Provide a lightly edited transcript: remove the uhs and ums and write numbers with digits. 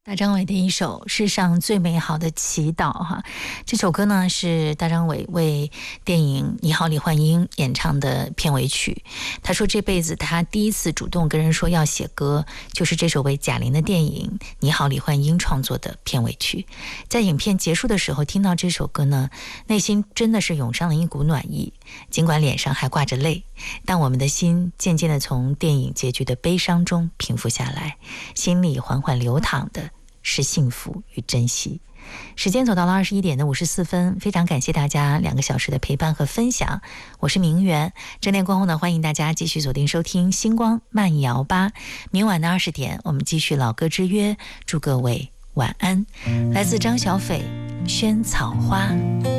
大张伟的一首《世上最美好的祈祷》哈，这首歌呢是大张伟为电影《你好，李焕英》演唱的片尾曲。他说这辈子他第一次主动跟人说要写歌，就是这首为贾玲的电影《你好，李焕英》创作的片尾曲。在影片结束的时候听到这首歌呢，内心真的是涌上了一股暖意，尽管脸上还挂着泪，但我们的心渐渐地从电影结局的悲伤中平复下来，心里缓缓流淌的是幸福与珍惜。时间走到了21点的54分，非常感谢大家2个小时的陪伴和分享，我是明媛。整点过后呢，欢迎大家继续锁定收听星光慢摇吧，明晚的20点我们继续老歌之约，祝各位晚安。来自张小斐《萱草花》。